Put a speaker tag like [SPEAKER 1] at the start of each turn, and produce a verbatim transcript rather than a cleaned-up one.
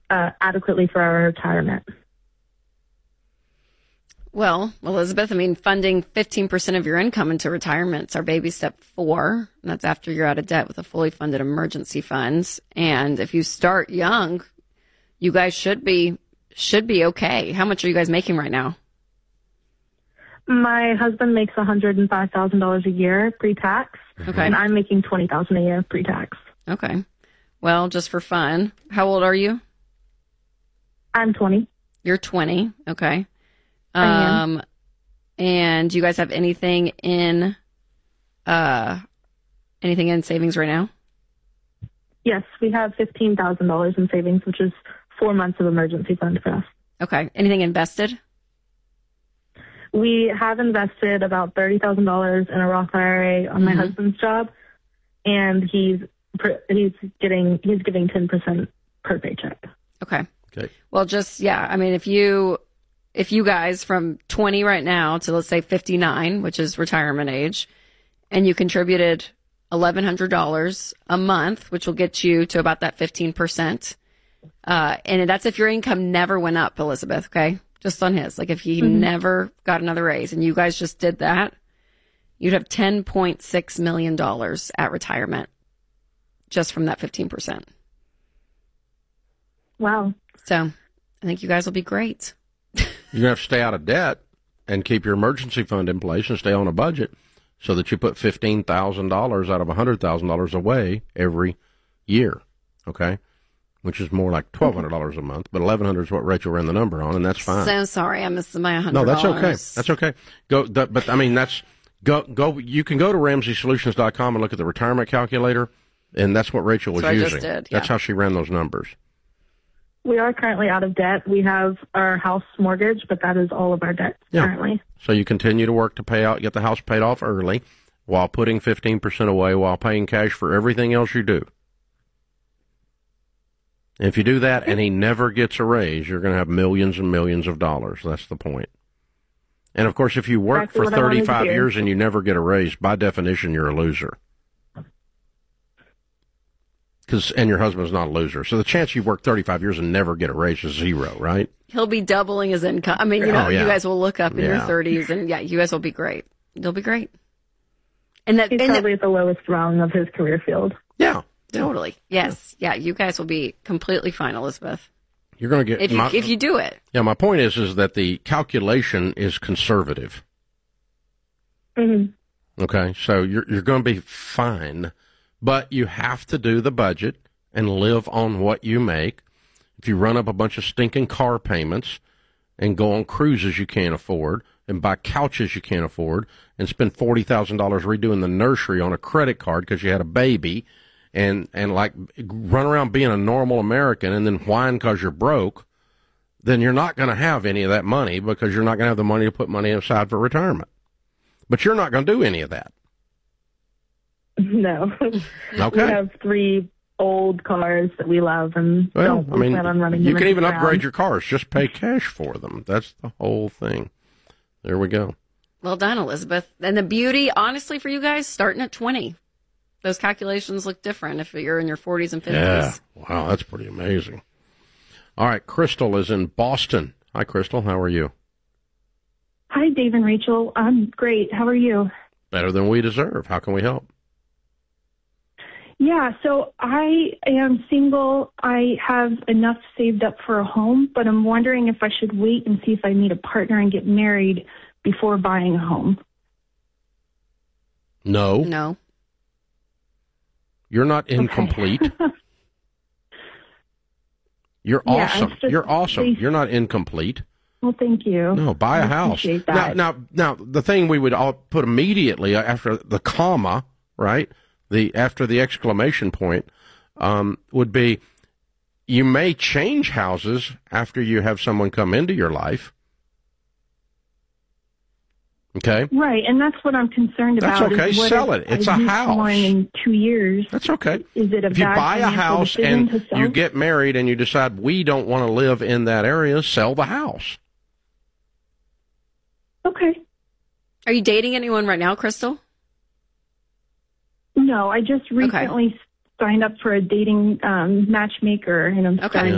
[SPEAKER 1] uh, adequately for our retirement.
[SPEAKER 2] Well, Elizabeth, I mean, funding fifteen percent of your income into retirement is our baby step four. And that's after you're out of debt with a fully funded emergency fund. And if you start young, you guys should be should be okay. How much are you guys making right now?
[SPEAKER 1] My husband makes one hundred five thousand dollars a year pre-tax,
[SPEAKER 2] Okay.
[SPEAKER 1] and I'm making twenty thousand dollars a year pre-tax.
[SPEAKER 2] Okay. Well, just for fun, how old are you?
[SPEAKER 1] I'm twenty.
[SPEAKER 2] You're twenty. Okay.
[SPEAKER 1] I am.
[SPEAKER 2] Um, and do you guys have anything in, uh, anything in savings right now?
[SPEAKER 1] Yes, we have fifteen thousand dollars in savings, which is four months of emergency fund for us.
[SPEAKER 2] Okay. Anything invested?
[SPEAKER 1] We have invested about thirty thousand dollars in a Roth I R A on my
[SPEAKER 2] Mhm.
[SPEAKER 1] husband's job, and he's he's getting he's giving ten percent per paycheck.
[SPEAKER 2] Okay.
[SPEAKER 3] Okay.
[SPEAKER 2] Well, just, yeah, I mean, if you, if you guys from twenty right now to, let's say, fifty-nine, which is retirement age, and you contributed eleven hundred dollars a month, which will get you to about that fifteen percent. Uh, and that's if your income never went up, Elizabeth, okay? Just on his. Like if he
[SPEAKER 1] Mhm.
[SPEAKER 2] never got another raise and you guys just did that, you'd have ten point six million dollars at retirement just from that fifteen percent.
[SPEAKER 1] Wow.
[SPEAKER 2] So I think you guys will be great.
[SPEAKER 3] You're going to have to stay out of debt and keep your emergency fund in place and stay on a budget so that you put fifteen thousand dollars out of one hundred thousand dollars away every year, okay? Which is more like twelve hundred dollars a month, but eleven hundred dollars is what Rachel ran the number on, and that's fine.
[SPEAKER 2] So sorry, I missed my one hundred
[SPEAKER 3] No,
[SPEAKER 2] dollars.
[SPEAKER 3] that's okay. That's okay. Go, that, but I mean, that's go go. You can go to Ramsey Solutions dot com and look at the retirement calculator, and that's what Rachel was
[SPEAKER 2] That's what I
[SPEAKER 3] using.
[SPEAKER 2] just did, yeah.
[SPEAKER 3] That's how she ran those numbers.
[SPEAKER 1] We are currently out of debt. We have our house mortgage, but that is all of our debt
[SPEAKER 3] Yeah.
[SPEAKER 1] currently.
[SPEAKER 3] So you continue to work to pay out, get the house paid off early, while putting fifteen percent away, while paying cash for everything else you do. If you do that and he never gets a raise, you're going to have millions and millions of dollars. That's the point. And, of course, if you work
[SPEAKER 1] Exactly
[SPEAKER 3] for
[SPEAKER 1] what I wanted to
[SPEAKER 3] thirty-five
[SPEAKER 1] hear.
[SPEAKER 3] years and you never get a raise, by definition, you're a loser. 'Cause, and your husband's not a loser. So the chance you work thirty-five years and never get a raise is zero, right?
[SPEAKER 2] He'll be doubling his income. I mean, you know,
[SPEAKER 3] Oh, yeah.
[SPEAKER 2] you guys will look up in your
[SPEAKER 3] Yeah.
[SPEAKER 2] thirties, and yeah, you guys will be great. You'll be great. And that,
[SPEAKER 1] He's
[SPEAKER 2] and that-
[SPEAKER 1] probably at the lowest rung of his career field.
[SPEAKER 3] Yeah.
[SPEAKER 2] totally. Yes. Yeah, you guys will be completely fine, Elizabeth.
[SPEAKER 3] You're going to get...
[SPEAKER 2] If you,
[SPEAKER 3] my,
[SPEAKER 2] if you do it.
[SPEAKER 3] Yeah, my point is, is that the calculation is conservative.
[SPEAKER 1] Mm-hmm.
[SPEAKER 3] Okay, so you're you're going to be fine, but you have to do the budget and live on what you make. If you run up a bunch of stinking car payments and go on cruises you can't afford and buy couches you can't afford and spend forty thousand dollars redoing the nursery on a credit card because you had a baby and, and like run around being a normal American and then whine because you're broke, then you're not going to have any of that money because you're not going to have the money to put money aside for retirement. But you're not going to do any of that.
[SPEAKER 1] No.
[SPEAKER 3] Okay.
[SPEAKER 1] We have three old cars that we love and
[SPEAKER 3] Well,
[SPEAKER 1] don't
[SPEAKER 3] I mean,
[SPEAKER 1] plan on running
[SPEAKER 3] you
[SPEAKER 1] them
[SPEAKER 3] can
[SPEAKER 1] into
[SPEAKER 3] even
[SPEAKER 1] the
[SPEAKER 3] upgrade
[SPEAKER 1] ground.
[SPEAKER 3] your cars. Just pay cash for them. That's the whole thing. There we go.
[SPEAKER 2] Well done, Elizabeth. And the beauty, honestly, for you guys, starting at twenty. Those calculations look different if you're in your forties and fifties.
[SPEAKER 3] Yeah. Wow, that's pretty amazing. All right, Crystal is in Boston. Hi, Crystal. How are you?
[SPEAKER 4] Hi, Dave and Rachel. I'm great. How are you?
[SPEAKER 3] Better than we deserve. How can we help?
[SPEAKER 4] Yeah, so I am single. I have enough saved up for a home, but I'm wondering if I should wait and see if I need a partner and get married before buying a home.
[SPEAKER 3] No.
[SPEAKER 2] No.
[SPEAKER 3] You're not incomplete.
[SPEAKER 4] Okay.
[SPEAKER 3] You're
[SPEAKER 4] Yeah,
[SPEAKER 3] awesome.
[SPEAKER 4] it's just
[SPEAKER 3] You're awesome.
[SPEAKER 4] please-
[SPEAKER 3] You're not incomplete.
[SPEAKER 4] Well, thank you.
[SPEAKER 3] No, buy a
[SPEAKER 4] I
[SPEAKER 3] house.
[SPEAKER 4] appreciate
[SPEAKER 3] Now,
[SPEAKER 4] that.
[SPEAKER 3] now, now, the thing we would all put immediately after the comma, right? The after the exclamation point, um, would be, you may change houses after you have someone come into your life. Okay,
[SPEAKER 4] Right, and that's what I'm concerned
[SPEAKER 3] That's
[SPEAKER 4] about.
[SPEAKER 3] okay.
[SPEAKER 4] Is what
[SPEAKER 3] Sell
[SPEAKER 4] if
[SPEAKER 3] it. It's
[SPEAKER 4] I
[SPEAKER 3] a
[SPEAKER 4] meet
[SPEAKER 3] house.
[SPEAKER 4] someone in two years.
[SPEAKER 3] that's okay.
[SPEAKER 4] Is it a
[SPEAKER 3] If you
[SPEAKER 4] bad
[SPEAKER 3] buy a
[SPEAKER 4] financial
[SPEAKER 3] house
[SPEAKER 4] decision
[SPEAKER 3] and
[SPEAKER 4] to sell?
[SPEAKER 3] you get married and you decide we don't want to live in that area, sell the house.
[SPEAKER 4] Okay.
[SPEAKER 2] Are you dating anyone right now, Crystal?
[SPEAKER 4] No, I just recently signed up for a dating um, matchmaker, and I'm
[SPEAKER 2] Okay.
[SPEAKER 4] starting